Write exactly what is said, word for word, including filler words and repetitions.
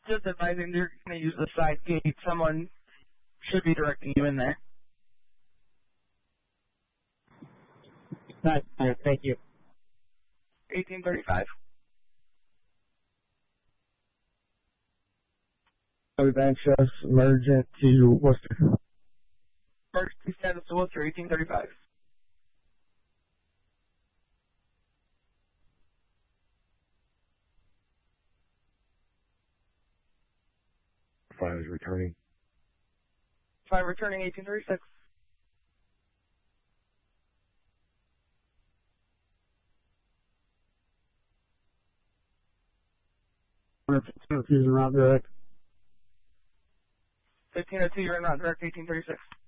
just advising you're going to use the side gate. Someone should be directing you in there. All right, all right, thank you. eighteen thirty-five. Code access, emergent to Worcester. Emergency status to Worcester, eighteen thirty-five. Five is returning. Five returning, eighteen thirty-six. Fusion route direct. fifteen oh two, you're in route direct, eighteen thirty-six.